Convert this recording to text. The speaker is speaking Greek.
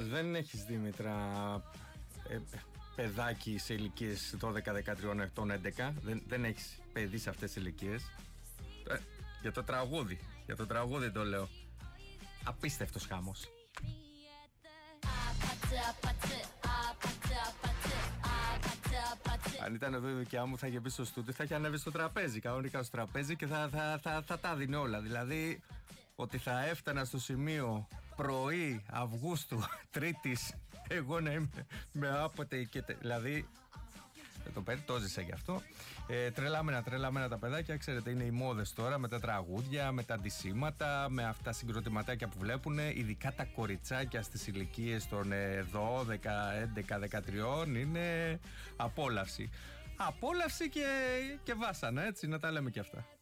Δεν έχεις, Δήμητρα, παιδάκι σε ηλικίες 12-13 ετών, 11. Δεν έχεις παιδί σε αυτές τις ηλικίες. Για το τραγούδι το λέω. Απίστευτος χάμος. Αν ήταν εδώ η δικιά μου, θα είχε μπει στο στούντιο, θα είχε ανέβει στο τραπέζι, κανονικά στο τραπέζι, και θα τα δίνει όλα. Δηλαδή, ότι θα έφτανα στο σημείο πρωί Αυγούστου, Τρίτης, εγώ να είμαι με άποτε και δηλαδή, το ζήσα γι' αυτό. Τρελάμενα τα παιδάκια, ξέρετε, είναι οι μόδες τώρα με τα τραγούδια, με τα αντισήματα, με αυτά συγκροτηματάκια που βλέπουν, ειδικά τα κοριτσάκια στις ηλικίες των 12, 11, 13, είναι απόλαυση. Απόλαυση και βάσανα, έτσι, να τα λέμε και αυτά.